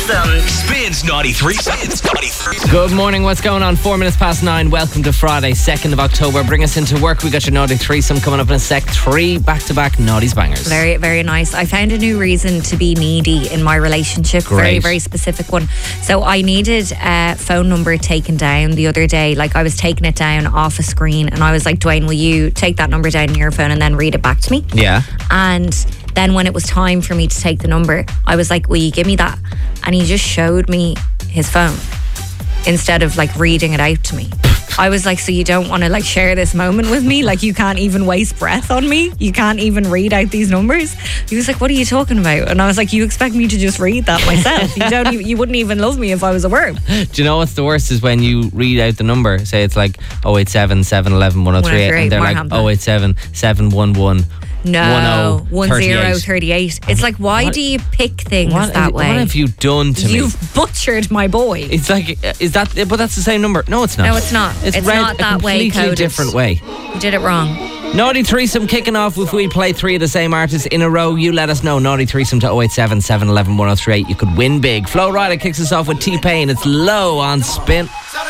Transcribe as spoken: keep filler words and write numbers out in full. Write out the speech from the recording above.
threesome. Spins Naughty Threesome. Spins Naughty Threesome. Good morning, what's going on? Four minutes past nine. Welcome to Friday, second of October. Bring us into work. We got your Naughty Threesome coming up in a sec. Three back-to-back Naughty's Bangers. Very, very nice. I found a new reason to be needy in my relationship. Great. Very, very specific one. So I needed a phone number taken down the other day. Like I was taking it down off a screen and I was like, Dwayne, will you take that number down in your phone and then read it back to me? Yeah. And then when it was time for me to take the number, I was like, will you give me that? And he just showed me his phone instead of like reading it out to me. I was like, so you don't want to like share this moment with me? Like you can't even waste breath on me? You can't even read out these numbers? He was like, what are you talking about? And I was like, you expect me to just read that myself? You don't. Even, you wouldn't even love me if I was a worm. Do you know what's the worst is when you read out the number, say it's like oh eight seven, seven one one, one oh three eight and they're like oh eight seven, seven one one. No, one zero thirty-eight. It's like, why What- do you pick things What, that way? what have you done to me? You've butchered my boy. It's like, is that, but that's the same number. No, it's not. No, it's not. It's, It's read not that a way completely coded. different way. You did it wrong. Naughty Threesome kicking off. If we play three of the same artists in a row, you let us know. Naughty Threesome to oh eight seven, seven one one, one oh three eight. You could win big. Flo Rida kicks us off with T-Pain. It's Low on Spin.